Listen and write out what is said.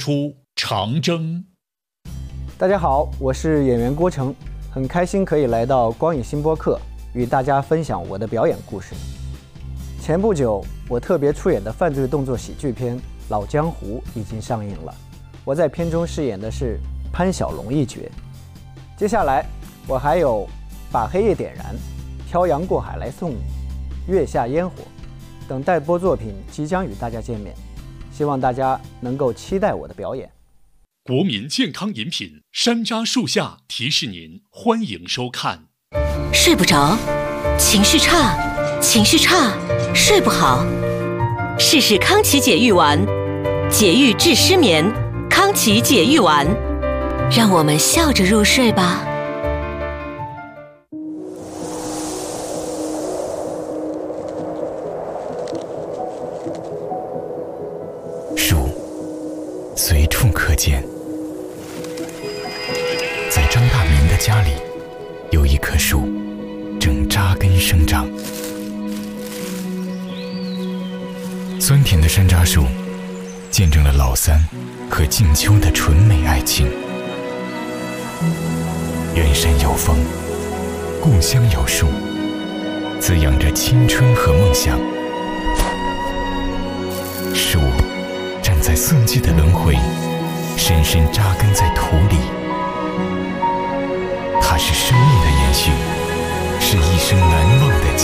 出长征。 大家好，我是演员郭成，很开心可以来到光影新播客，与大家分享我的表演故事。前不久，我特别出演的犯罪动作喜剧片《老江湖》已经上映了，我在片中饰演的是潘小龙一角。接下来，我还有把黑夜点燃、漂洋过海来送你、月下烟火等待播作品即将与大家见面，希望大家能够期待我的表演。 国民健康饮品山楂树下提示您欢迎收看。 睡不着，情绪差，睡不好，试试康琪解郁丸，解郁治失眠，康琪解郁丸，让我们笑着入睡吧。 树随处可见，在张大民的家里有一棵树正扎根生长。酸甜的山楂树见证了老三和静秋的纯美爱情。远山有风，故乡有树，滋养着青春和梦想。树站在四季的轮回，深深扎根在土里。它是生命的延续，是一生难忘的